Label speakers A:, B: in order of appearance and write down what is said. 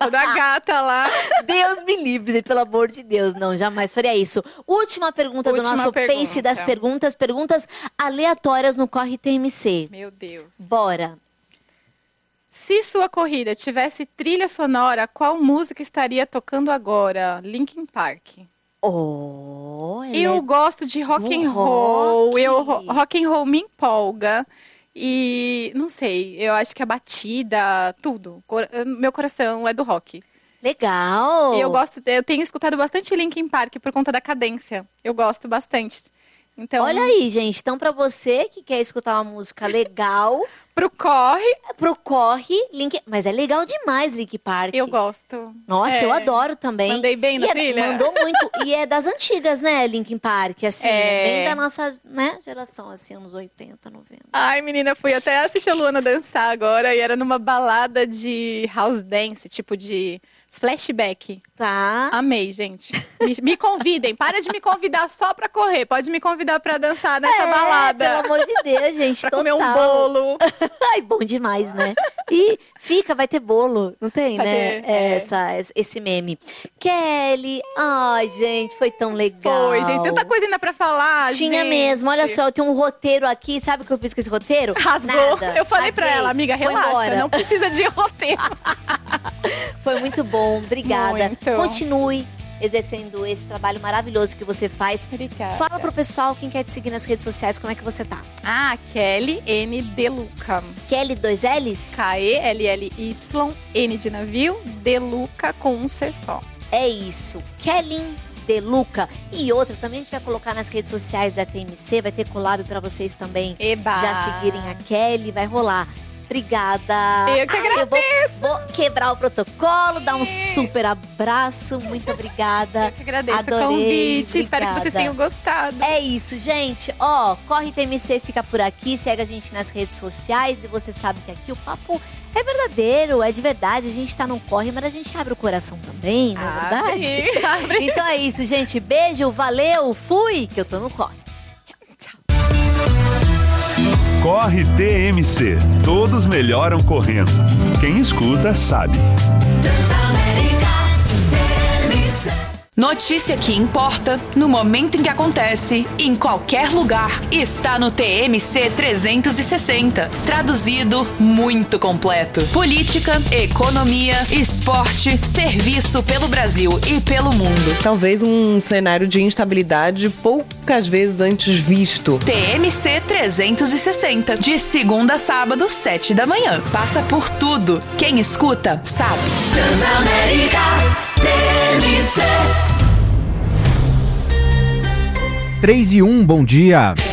A: Toda gata lá.
B: Deus me livre, pelo amor de Deus. Não, jamais faria isso. Última pergunta do nosso Pace das perguntas. Perguntas aleatórias no Corre TMC.
A: Meu Deus.
B: Bora.
A: Se sua corrida tivesse trilha sonora, qual música estaria tocando agora? Linkin Park. Eu gosto de rock and roll. Rock and roll me empolga. E não sei, eu acho que a batida, tudo. Meu coração é do rock.
B: Legal.
A: Eu tenho escutado bastante Linkin Park por conta da cadência. Eu gosto bastante. Então,
B: olha aí, gente. Então, pra você que quer escutar uma música legal...
A: Pro corre,
B: mas é legal demais, Linkin Park.
A: Eu gosto.
B: Nossa, eu adoro também.
A: Mandei bem na trilha?
B: Mandou muito. E é das antigas, né, Linkin Park, assim. Bem da nossa, né, geração, assim, anos 80, 90.
A: Ai, menina, fui até assistir a Luana dançar agora. E era numa balada de house dance, tipo de... flashback.
B: Tá.
A: Amei, gente. Me convidem. Para de me convidar só pra correr. Pode me convidar pra dançar nessa balada.
B: Pelo amor de Deus, gente.
A: Pra comer um bolo.
B: Ai, bom demais, né? E vai ter bolo. Não tem,
A: vai
B: né?
A: Ter,
B: esse meme. Kelly. Ai, gente, foi tão legal.
A: Foi, gente. Tanta coisa ainda pra falar,
B: Tinha mesmo. Olha só, eu tenho um roteiro aqui. Sabe o que eu fiz com esse roteiro?
A: Rasgou.
B: Nada.
A: Eu falei pra ela, amiga, relaxa. Não precisa de roteiro.
B: Foi muito bom. Obrigada.
A: Muito.
B: Continue exercendo esse trabalho maravilhoso que você faz.
A: Obrigada.
B: Fala pro pessoal, quem quer te seguir nas redes sociais, como é que você tá?
A: Kelly N. Deluca.
B: Kelly, 2 L's?
A: Kelly, N de navio, Deluca com um C só.
B: É isso. Kelly Deluca. E outra, também a gente vai colocar nas redes sociais da TMC, vai ter collab pra vocês também.
A: Eba.
B: Já seguirem a Kelly, vai rolar. Obrigada.
A: Eu que agradeço.
B: Vou quebrar o protocolo, dar um super abraço. Muito obrigada.
A: Eu que agradeço.
B: Adorei.
A: O convite.
B: Obrigada.
A: Espero que vocês tenham gostado.
B: É isso, gente. Corre TMC fica por aqui. Segue a gente nas redes sociais. E você sabe que aqui o papo é verdadeiro, é de verdade. A gente tá no corre, mas a gente abre o coração também, não é verdade?
A: Abre.
B: Então é isso, gente. Beijo, valeu, fui, que eu tô no corre.
C: Corre TMC. Todos melhoram correndo. Quem escuta sabe.
D: Notícia que importa, no momento em que acontece, em qualquer lugar, está no TMC 360. Traduzido, muito completo. Política, economia, esporte, serviço pelo Brasil e pelo mundo.
E: Talvez um cenário de instabilidade poucas vezes antes visto.
D: TMC 360, de segunda a sábado, 7 da manhã. Passa por tudo. Quem escuta, sabe.
F: Transamérica TMC.
G: 3 e 1, bom dia.